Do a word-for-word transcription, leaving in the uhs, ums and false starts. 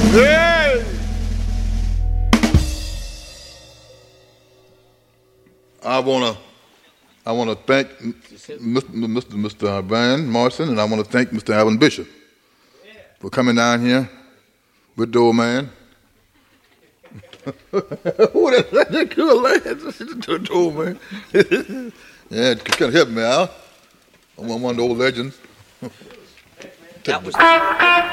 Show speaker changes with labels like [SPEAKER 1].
[SPEAKER 1] Hey! I wanna, I wanna thank Mister Mister Mister Van Morrison, and I wanna thank Mister Alvin Bishop for coming down here with the old man. Who that? That good lad, the old man. Yeah, it kind of helped me out. I'm one of the old legends.
[SPEAKER 2] That was